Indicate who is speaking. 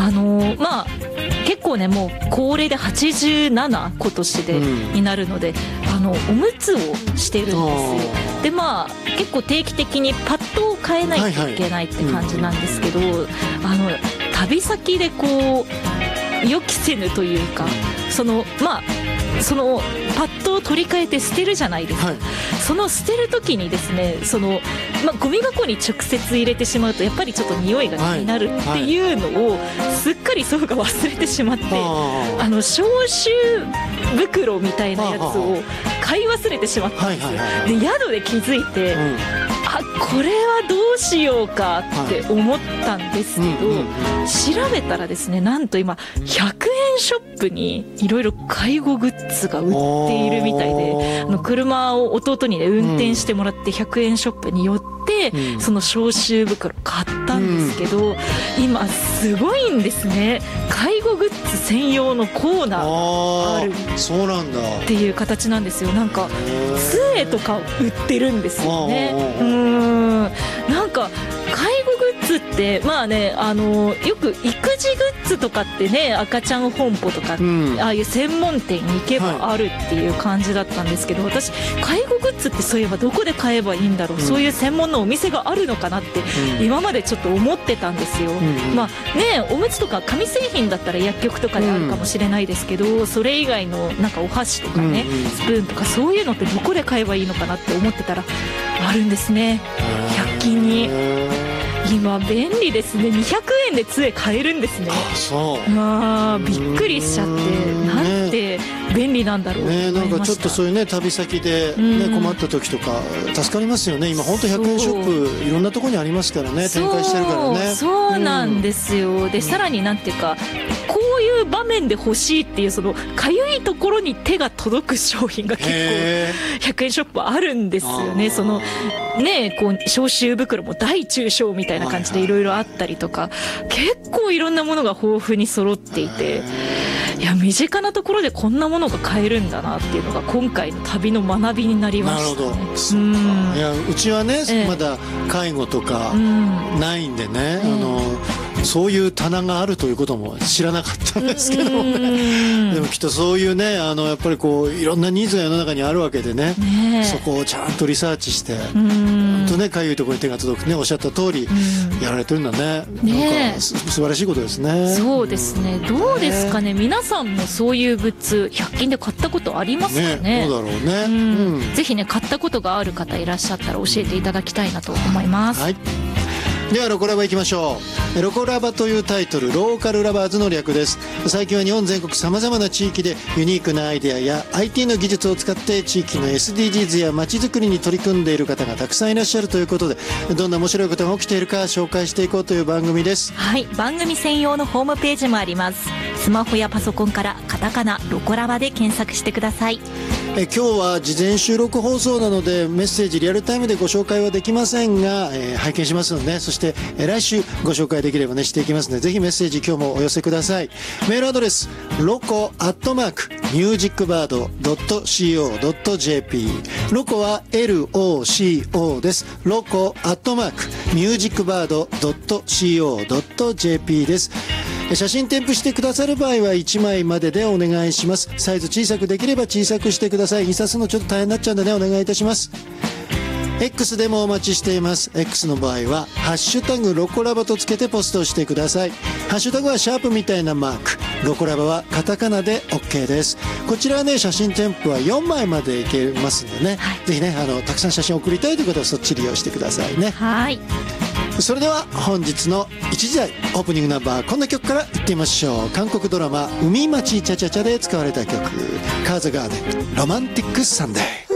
Speaker 1: まあ結構ねもう高齢で87今年で、になるのでおむつをしてるんですよ。でまあ結構定期的にパッドを変えないといけないって感じなんですけど、旅先でこう予期せぬというか、まあそのパッドを取り替えて捨てるじゃないですか、その捨てる時にですねゴミ箱に直接入れてしまうとやっぱりちょっと匂いが気になるっていうのをすっかり祖父が忘れてしまって、消臭袋みたいなやつを買い忘れてしまったんですよ。で宿で気づいて、これはどうしようかって思ったんですけど、調べたらですね、なんと今100円ショップにいろいろ介護グッズが売っているみたいで、車を弟にね運転してもらって100円ショップに寄って、その消臭袋買ったんですけど、今すごいんですね。介護グッズ専用のコーナーがあるっていう形なんですよ。なんか杖とか売ってるんですよね。なんか介護グッズってまあねよく育児グッズとかってね、赤ちゃん本舗とか、ああいう専門店に行けばあるっていう感じだったんですけど、私介護グッズってそういえばどこで買えばいいんだろう、そういう専門のお店があるのかなって今までちょっと思ってたんですよ。まあね、おむつとか紙製品だったら薬局とかであるかもしれないですけど、それ以外のなんかお箸とかね、スプーンとかそういうのってどこで買えばいいのかなって思ってたらあるんですね、100均に。今便利ですね。200円で杖買えるんですね。びっくりしちゃって、なんて便利なんだろうと思いました。
Speaker 2: なんかちょっとそういうね旅先で、困った時とか助かりますよね。今本当100円ショップいろんなところにありますからね、展開してるからね。
Speaker 1: そうなんですよ。でさらになんていうか、こういう場面で欲しいっていうかゆいところに手が届く商品が結構100円ショップあるんですよね。こう消臭袋も大中小みたいな感じでいろいろあったりとか、結構いろんなものが豊富に揃っていて、いや身近なところでこんなものが買えるんだなっていうのが今回の旅の学びになりましたね。
Speaker 2: なるほど。いやうちはね、まだ介護とかないんでね、そういう棚があるということも知らなかったんですけどもね。でもきっとそういうねやっぱりこういろんなニーズが世の中にあるわけでね、そこをちゃんとリサーチして本当ねかゆいところに手が届くね、おっしゃった通りやられてるんだね。なんか素晴らしいことですね。
Speaker 1: そうですね。どうですかね、皆さんもそういうグッズ100均で買ったことありますかね。
Speaker 2: どうだろうね。
Speaker 1: ぜひね買ったことがある方いらっしゃったら教えていただきたいなと思います。
Speaker 2: ではロコラバいきましょう。ロコラバというタイトル、ローカルラバーズの略です。最近は日本全国さまざまな地域でユニークなアイデアや IT の技術を使って地域の SDGs や街づくりに取り組んでいる方がたくさんいらっしゃるということで、どんな面白いことが起きているか紹介していこうという番組です。
Speaker 1: はい、番組専用のホームページもあります。スマホやパソコンからカタカナロコラバで検索してください。
Speaker 2: 今日は事前収録放送なのでメッセージリアルタイムでご紹介はできませんが、拝見しますので、そして、来週ご紹介できればねしていきますので、ぜひメッセージ今日もお寄せください。メールアドレスloco@musicbird.co.jp、 ロコは LOCO です。loco@musicbird.co.jp です。写真添付してくださる場合は1枚まででお願いします。サイズ小さくできれば小さくしてください。印刷するのちょっと大変になっちゃうんでね、お願いいたします。X でもお待ちしています。 X の場合はハッシュタグロコラバとつけてポストしてください。ハッシュタグはシャープみたいなマーク、ロコラバはカタカナで OK です。こちらはね写真添付は4枚までいけますんでね、ぜひねたくさん写真送りたいという方はそっち利用してくださいね。それでは本日の1時台オープニングナンバー、こんな曲からいってみましょう。韓国ドラマ海町チャチャチャで使われた曲、カーザガーデンロマンティックサンデー。